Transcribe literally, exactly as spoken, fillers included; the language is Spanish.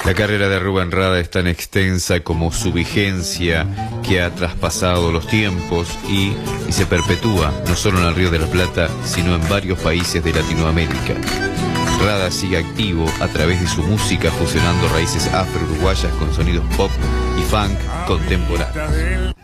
La carrera de Rubén Rada es tan extensa como su vigencia, que ha traspasado los tiempos y, y se perpetúa no solo en el Río de la Plata, sino en varios países de Latinoamérica. Rada sigue activo a través de su música, fusionando raíces afro-uruguayas con sonidos pop y funk contemporáneos.